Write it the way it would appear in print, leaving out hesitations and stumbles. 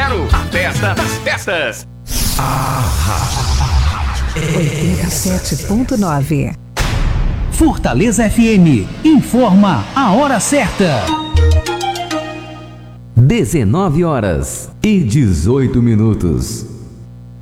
Claro, a festa das festas. 87.9 Fortaleza FM informa a hora certa. 19 horas e 18 minutos.